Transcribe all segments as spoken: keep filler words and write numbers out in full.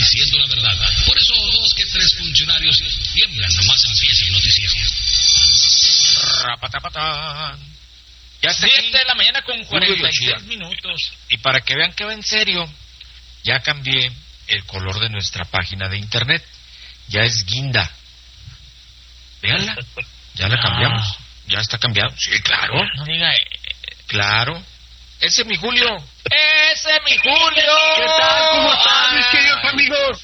diciendo la verdad. Por eso dos que tres funcionarios tiemblan nomás empieza el noticiero. Rapatapatán. Ya está siete de la mañana con cuarenta y seis minutos. Y para que vean que va en serio, ya cambié el color de nuestra página de internet. Ya es guinda. Véanla. Ya la cambiamos. Ah. Ya está cambiado. Sí, claro. No diga... Eh, Claro. Ese es mi Julio. ¡Ese es mi Julio! ¿Qué tal? ¿Cómo están, mis Ay. queridos amigos?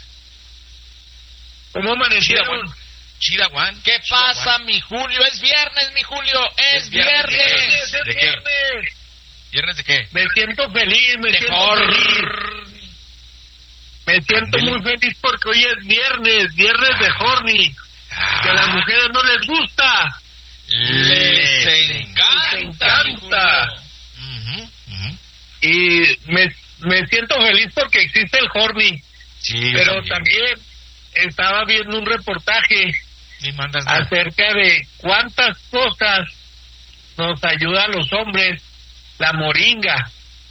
¿Cómo amanecieron? Chidawan. Chidawan. ¿Qué pasa, mi Julio? Es viernes, mi Julio. Es, Es viernes. viernes. Es ¿De qué? viernes. ¿Viernes de qué? Me siento feliz, me siento Mejor. feliz. Me siento Ándele. muy feliz porque hoy es viernes, viernes de horny, que a las mujeres no les gusta. Les Les encanta, les encanta. mi Ujú, ujú. Y me, me siento feliz porque existe el horny, Sí, pero también estaba viendo un reportaje Ni mandas nada. acerca de cuántas cosas nos ayuda a los hombres la moringa.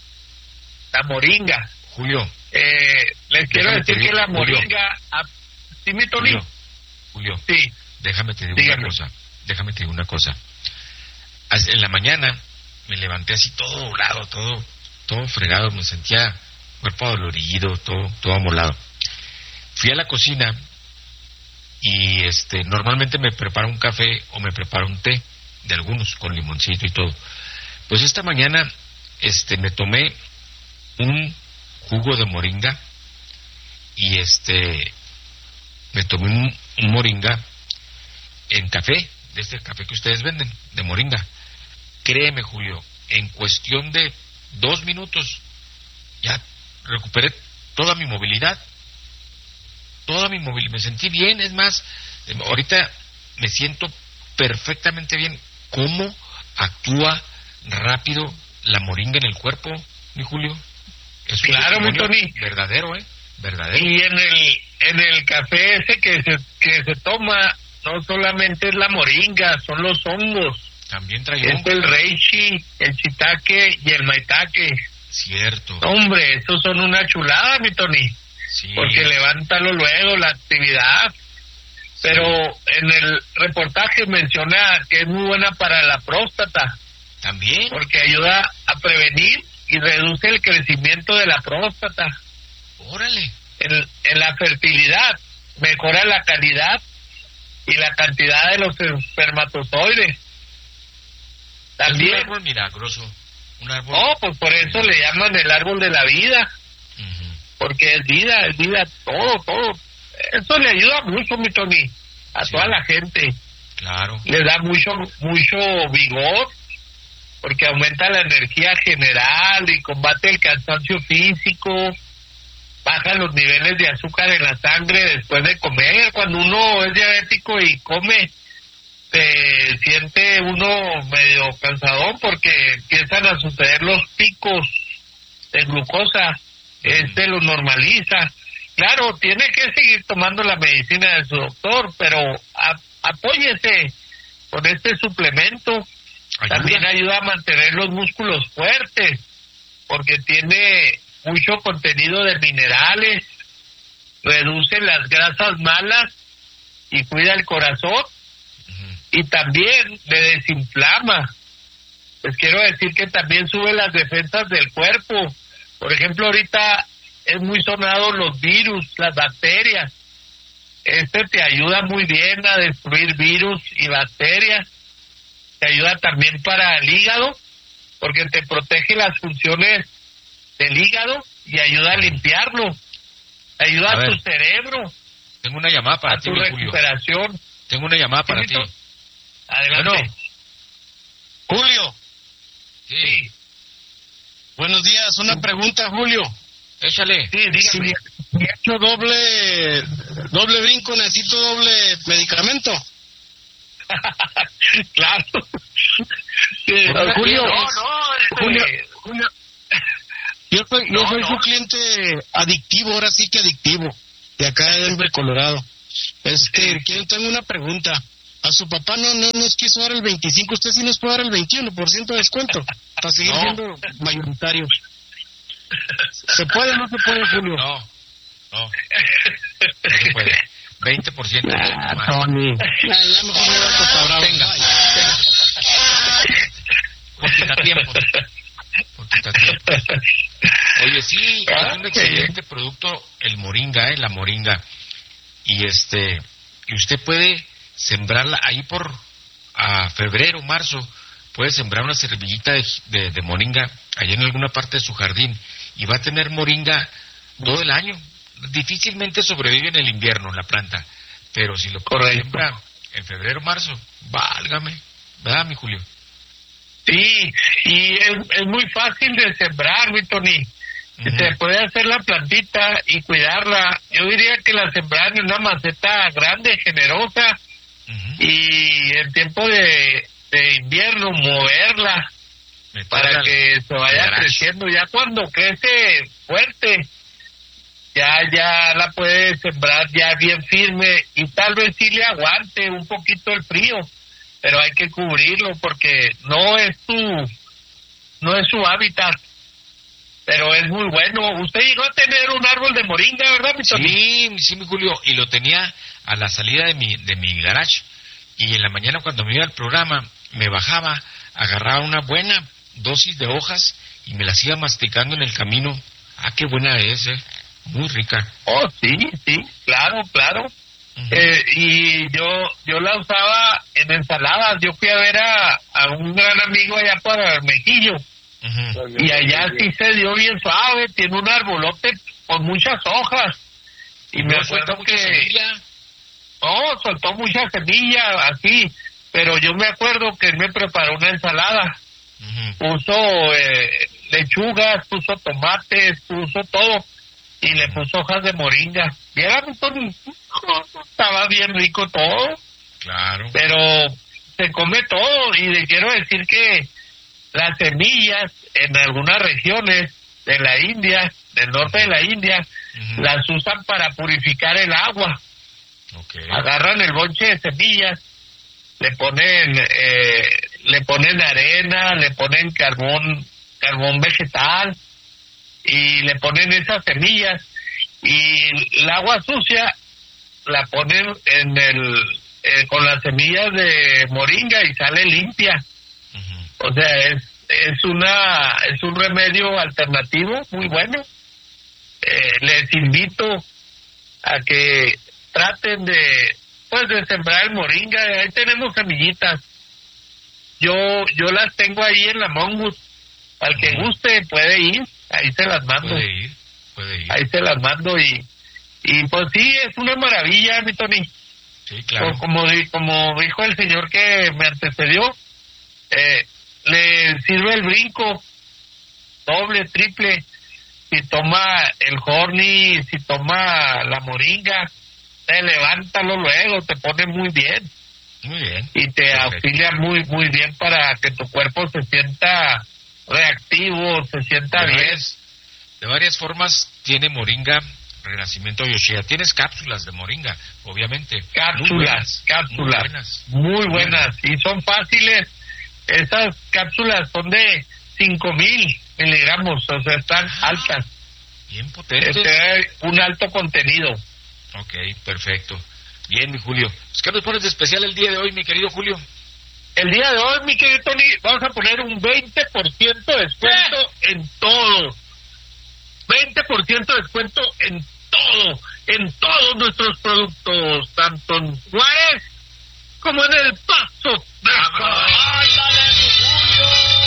La moringa. Julio. Eh, les quiero Déjame decir te que digo, la Julio. moringa... ah, ¿Sí, mi Tony? Julio. Julio. Sí. Déjame te digo Dígame. una cosa. Déjame te digo una cosa. As- En la mañana me levanté así todo doblado, todo, todo fregado, me sentía cuerpo dolorido, todo, todo amolado. Fui a la cocina y este, normalmente me preparo un café o me preparo un té de algunos con limoncito y todo. Pues esta mañana, este, me tomé un jugo de moringa y este, me tomé un, un moringa en café, de este café que ustedes venden, de moringa. Créeme, Julio, en cuestión de dos minutos ya recuperé toda mi movilidad, toda mi movilidad, me sentí bien, es más, eh, ahorita me siento perfectamente bien. ¿Cómo actúa rápido la moringa en el cuerpo, mi Julio? Es un Claro, mi testimonio Tony. verdadero, ¿eh? Verdadero. Y en el, en el café ese que se, que se toma, no solamente es la moringa, son los hongos. También trae Es hongo. el reishi, el shiitake y el maitake. Cierto. Hombre, esos son una chulada, mi Tony. Sí. Porque levántalo luego, la actividad. Pero en el reportaje menciona que es muy buena para la próstata, También. porque ayuda a prevenir y reduce el crecimiento de la próstata. Órale. En, en la fertilidad, mejora la calidad y la cantidad de los espermatozoides. Es un También, árbol milagroso. Un árbol. oh, pues por eso le llaman el árbol de la vida, Ujú. porque es vida, es vida, todo, todo. Eso le ayuda mucho, mi Tony, a Sí. toda la gente. Claro. Le da mucho, mucho vigor, porque aumenta la energía general y combate el cansancio físico, baja los niveles de azúcar en la sangre después de comer. Cuando uno es diabético y come, se siente uno medio cansadón porque empiezan a suceder los picos de glucosa. Este lo normaliza. Claro, tiene que seguir tomando la medicina de su doctor, pero a, apóyese con este suplemento. Ayuda. También ayuda a mantener los músculos fuertes, porque tiene mucho contenido de minerales, reduce las grasas malas y cuida el corazón, Ujú. y también le desinflama. Les quiero decir que también sube las defensas del cuerpo. Por ejemplo, ahorita es muy sonado los virus, las bacterias. Este te ayuda muy bien a destruir virus y bacterias. Te ayuda también para el hígado, porque te protege las funciones del hígado y ayuda a limpiarlo. Ayuda A a, ver. tu cerebro, Tengo una llamada para a ti, tu mi Julio. recuperación. Tengo una llamada para ti. Julito, adelante. Bueno. Julio, Sí. Sí, buenos días. Una pregunta, Julio. Échale. sí, dígame. Si he hecho doble, doble brinco, necesito doble medicamento. Claro. Sí, Hola, Julio. No, no, este, Julio, Julio. Yo soy, yo No, soy no. su cliente adictivo, ahora sí que adictivo, de acá de Denver, Colorado. Este, Sí. quiero- tengo una pregunta. A su papá no, no nos quiso dar el veinticinco, usted sí nos puede dar el veintiuno por ciento de descuento, para seguir No. siendo mayoritario. ¿Se puede o no se puede, Julio? No. No, no se puede. veinte por ciento Ah, más. Tony. Ya, ya mejor me voy a Costa Brava. Venga, con quitatiempos. Con quitatiempos. Oye, sí, es un excelente producto el moringa, eh, la moringa. Y este, y usted puede sembrarla ahí por a febrero, marzo, puede sembrar una semillita de, de, de moringa allá en alguna parte de su jardín y va a tener moringa todo el año. Difícilmente sobrevive en el invierno la planta, pero si lo siembra en febrero, marzo, válgame, ¿verdad, mi Julio? Sí, y es, es muy fácil de sembrar, mi Tony. Uh-huh. Se puede hacer la plantita y cuidarla. Yo diría que la sembrar en una maceta grande, generosa, uh-huh. y en tiempo de, de invierno moverla para que se vaya creciendo. Ya cuando crece fuerte, ya ya la puede sembrar ya bien firme y tal vez sí le aguante un poquito el frío, pero hay que cubrirlo porque no es su no es su hábitat, pero es muy bueno. Usted llegó a tener un árbol de moringa, ¿verdad, mi Tony? Sí, sí, mi Julio, y lo tenía a la salida de mi de mi garage, y en la mañana cuando me iba al programa me bajaba, agarraba una buena dosis de hojas y me las iba masticando en el camino. Ah, qué buena es, eh. Muy rica. Oh, sí, sí, claro, claro. Uh-huh. Eh, y yo yo la usaba en ensaladas. Yo fui a ver a, a un gran amigo allá para Mejillo. Uh-huh. Y allá sí se dio bien suave. Tiene un arbolote con muchas hojas. Y me acuerdo que... Semilla? Oh, soltó mucha semilla, así. Pero yo me acuerdo que él me preparó una ensalada. Uh-huh. Puso eh, lechugas, puso tomates, puso todo. Y le puso hojas de moringa. Y era muy, estaba bien rico todo. Claro. Pero se come todo. Y le quiero decir que las semillas en algunas regiones de la India, del norte de la India, uh-huh. las usan para purificar el agua. Okay. Agarran el bonche de semillas, le ponen, eh, le ponen arena, le ponen carbón, carbón vegetal, y le ponen esas semillas y el agua sucia la ponen en el eh, con las semillas de moringa y sale limpia. Uh-huh. O sea, es es una es un remedio alternativo muy bueno. Eh, les invito a que traten de pues de sembrar el moringa. Ahí tenemos semillitas. Yo yo las tengo ahí en la Mongus. Al que guste puede ir, ahí se las mando. Puede ir, puede ir. Ahí se las mando y y pues sí, es una maravilla, mi Tony. Sí, claro. Como, como dijo el señor que me antecedió, eh, le sirve el brinco, doble, triple, si toma el horny, si toma la moringa, te levántalo luego, te pone muy bien. Muy bien. Y te Perfecto. auxilia muy, muy bien para que tu cuerpo se sienta reactivo, se sienta de bien. Varias, de varias formas tiene moringa Renacimiento Yoshida. Tienes cápsulas de moringa, obviamente. Cápsulas, muy buenas, cápsulas. Muy buenas. Muy buenas. Y son fáciles. Esas cápsulas son de cinco mil miligramos, o sea, están ah, altas. Bien potentes. Este, un alto contenido. Ok, perfecto. Bien, mi Julio. Pues, ¿qué nos pones de especial el día de hoy, mi querido Julio? El día de hoy, mi querido Tony, vamos a poner un veinte por ciento de descuento ¿Eh? en todo. veinte por ciento de descuento en todo, en todos nuestros productos, tanto en Juárez como en El Paso, Texas. ¡Ándale, mi Julio!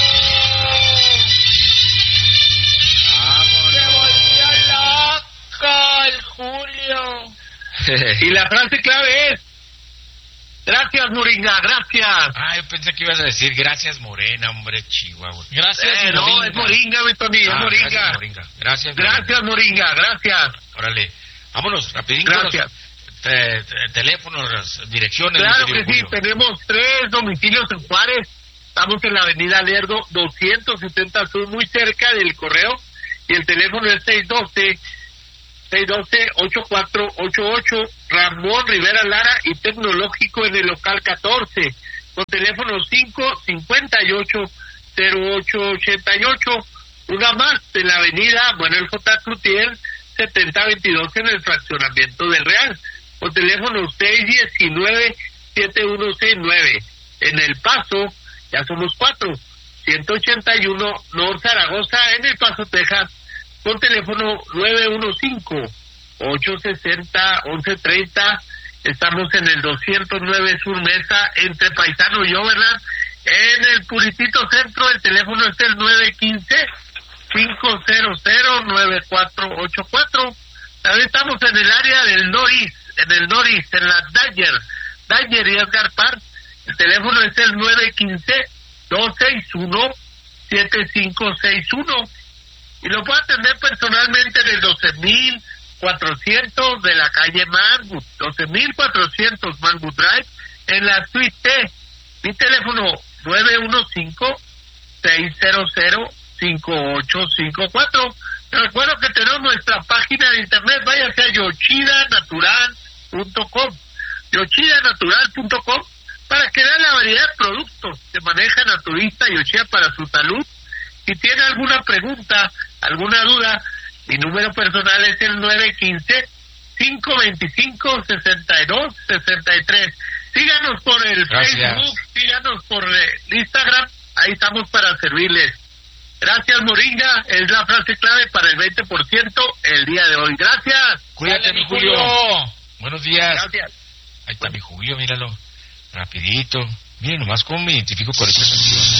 ¡Vámonos! ¡Se volvió loco el Julio! Y la frase clave es: gracias, Moringa, gracias. Ah, yo pensé que ibas a decir gracias, Morena, hombre, Chihuahua. Gracias, Eh, no, Moringa. es Moringa, mi Tony, es Ah, Moringa. Gracias, Moringa. Gracias, Gracias, Moringa, gracias. Órale. Vámonos, rapidín. Gracias. Los, te, te, teléfonos, las direcciones. Claro mi que querido sí, Julio. tenemos tres domicilios en Juárez. Estamos en la avenida Lerdo doscientos setenta Sur, muy cerca del correo. Y el teléfono es seis uno dos, seis uno dos, ocho cuatro ocho ocho. Ramón Rivera Lara y Tecnológico en el local catorce. Con teléfono cinco cinco ocho cero ocho ocho ocho. Una más en la avenida Manuel J. Cloutier setenta veintidós en el fraccionamiento del Real, o teléfono seis uno nueve, siete uno seis nueve. En El Paso, ya somos cuatro, ciento ochenta y uno North Zaragoza, en El Paso, Texas, con teléfono nueve uno cinco, ocho seis cero, once treinta. Estamos en el doscientos nueve Sur Mesa, entre Paisano y yo, ¿verdad? En el Puritito Centro, el teléfono es el nueve uno cinco, cinco cero cero, nueve cuatro ocho cuatro. También estamos en el área del Noris, en el Noris, en la Dyer, Dyer y Edgar Park. El teléfono es el nueve uno cinco, dos seis uno, siete cinco seis uno. Y lo puedo atender personalmente en el doce mil cuatrocientos de la calle Mangwood, doce mil cuatrocientos Mangwood Drive, en la suite T. Mi teléfono nueve uno cinco, seis cero cero, cinco ocho cinco cuatro. Te recuerdo que tenemos nuestra página de internet, váyase a yochida natural punto com, yochida natural punto com, para que vean la variedad de productos que maneja Naturista Yochida para su salud. Si tiene alguna pregunta, alguna duda, mi número personal es el nueve uno cinco, cinco dos cinco, seis dos seis tres. Síganos por el Gracias. Facebook, síganos por el Instagram, ahí estamos para servirles. Gracias, Moringa, es la frase clave para el veinte por ciento el día de hoy. Gracias. Cuídate, Dale, mi Julio. Buenos días. Gracias. Ahí está mi Julio, míralo. Rapidito. Miren nomás cómo me identifico con esta canción.